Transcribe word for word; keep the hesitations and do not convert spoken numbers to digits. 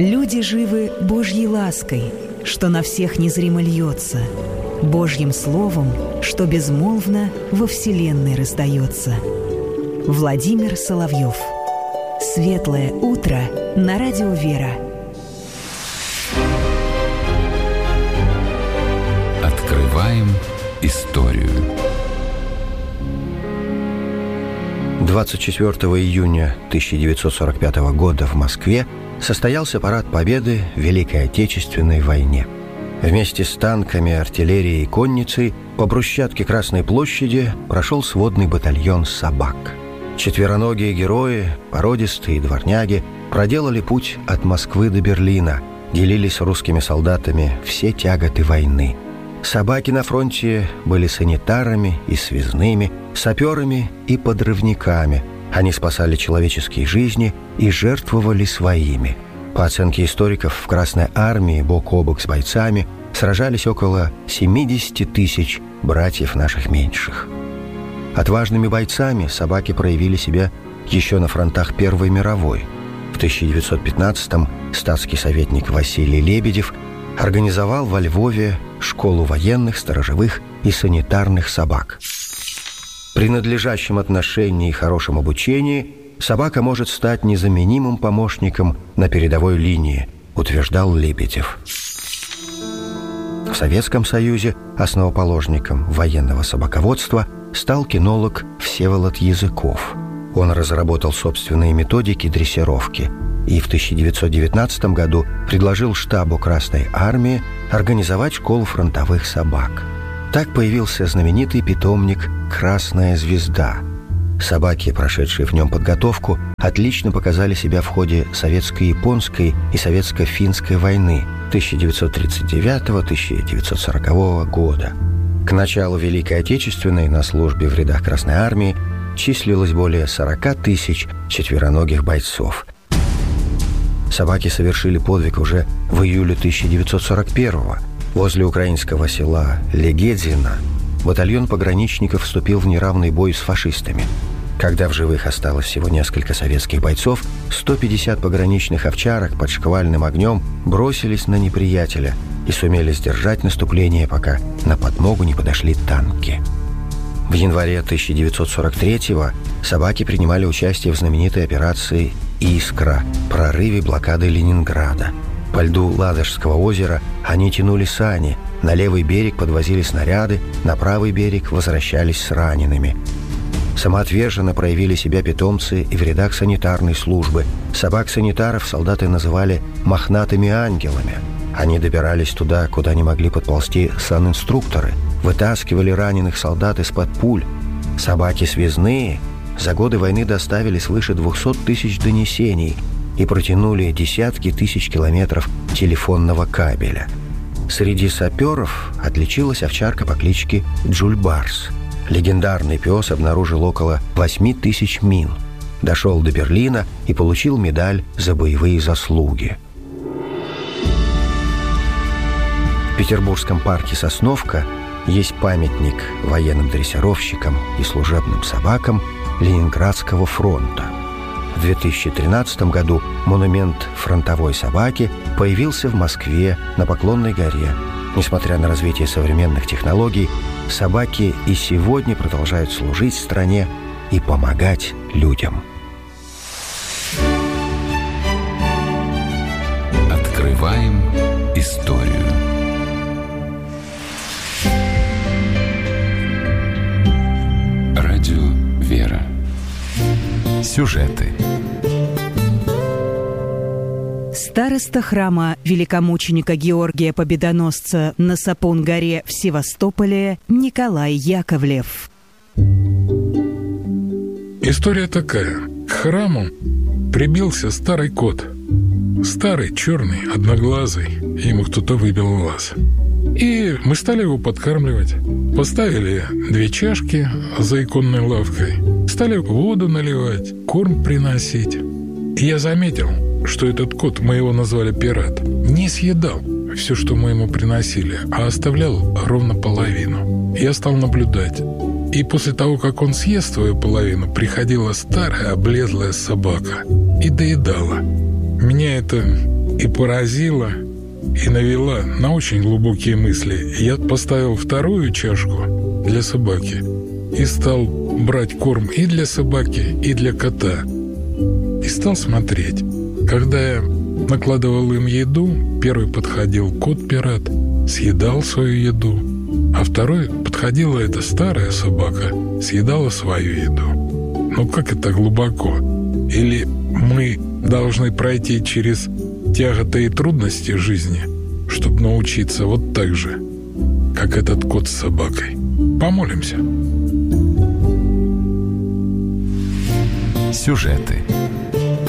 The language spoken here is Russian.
Люди живы Божьей лаской, что на всех незримо льется, Божьим словом, что безмолвно во вселенной раздается. Владимир Соловьев. Светлое утро на радио «Вера». Открываем историю. двадцать четвёртого июня тысяча девятьсот сорок пятого года в Москве состоялся парад Победы в Великой Отечественной войне. Вместе с танками, артиллерией и конницей по брусчатке Красной площади прошел сводный батальон собак. Четвероногие герои, породистые дворняги, проделали путь от Москвы до Берлина, делили с русскими солдатами все тяготы войны. Собаки на фронте были санитарами и связными, саперами и подрывниками. Они спасали человеческие жизни и жертвовали своими. По оценке историков, в Красной армии бок о бок с бойцами сражались около семьдесят тысяч братьев наших меньших. Отважными бойцами собаки проявили себя еще на фронтах Первой мировой. В тысяча девятьсот пятнадцатом статский советник Василий Лебедев организовал во Львове школу военных, сторожевых и санитарных собак. При надлежащем отношении и хорошем обучении собака может стать незаменимым помощником на передовой линии, утверждал Лебедев. В Советском Союзе основоположником военного собаководства стал кинолог Всеволод Языков. Он разработал собственные методики дрессировки и в тысяча девятьсот девятнадцатом году предложил штабу Красной армии организовать школу фронтовых собак. Так появился знаменитый питомник «Красная звезда». Собаки, прошедшие в нем подготовку, отлично показали себя в ходе советско-японской и советско-финской войны тысяча девятьсот тридцать девятого — тысяча девятьсот сорокового года. К началу Великой Отечественной на службе в рядах Красной армии числилось более сорока тысяч четвероногих бойцов. Собаки совершили подвиг уже в июле тысяча девятьсот сорок первого. Возле украинского села Легедзино батальон пограничников вступил в неравный бой с фашистами. Когда в живых осталось всего несколько советских бойцов, сто пятьдесят пограничных овчарок под шквальным огнем бросились на неприятеля и сумели сдержать наступление, пока на подмогу не подошли танки. В январе тысяча девятьсот сорок третьего собаки принимали участие в знаменитой операции «Искра» – прорыве блокады Ленинграда. По льду Ладожского озера они тянули сани, на левый берег подвозили снаряды, на правый берег возвращались с ранеными. Самоотверженно проявили себя питомцы и в рядах санитарной службы. Собак-санитаров солдаты называли «мохнатыми ангелами». Они добирались туда, куда не могли подползти санинструкторы, вытаскивали раненых солдат из-под пуль. Собаки связные за годы войны доставили свыше двухсот тысяч донесений и протянули десятки тысяч километров телефонного кабеля. Среди саперов отличилась овчарка по кличке Джульбарс. Легендарный пес обнаружил около восьми тысяч мин, дошел до Берлина и получил медаль за боевые заслуги. В Петербургском парке «Сосновка» есть памятник военным дрессировщикам и служебным собакам Ленинградского фронта. В две тысячи тринадцатом году монумент фронтовой собаки появился в Москве на Поклонной горе. Несмотря на развитие современных технологий, собаки и сегодня продолжают служить стране и помогать людям. Открываем историю. Радио «Вера». Сюжеты. Староста храма великомученика Георгия Победоносца на Сапун-горе в Севастополе Николай Яковлев. История такая. К храму прибился старый кот. Старый, черный, одноглазый. Ему кто-то выбил глаз. И мы стали его подкармливать. Поставили две чашки за иконной лавкой. Стали воду наливать, корм приносить. И я заметил, что этот кот, мы его назвали Пират, не съедал все, что мы ему приносили, а оставлял ровно половину. Я стал наблюдать. И после того, как он съест свою половину, приходила старая облезлая собака и доедала. Меня это и поразила, и навела на очень глубокие мысли. Я поставил вторую чашку для собаки и стал брать корм и для собаки, и для кота. И стал смотреть. Когда я накладывал им еду, первый подходил кот-пират, съедал свою еду, а второй подходила эта старая собака, съедала свою еду. Ну как это глубоко? Или мы должны пройти через тяготы и трудности жизни, чтобы научиться вот так же, как этот кот с собакой? Помолимся. Сюжеты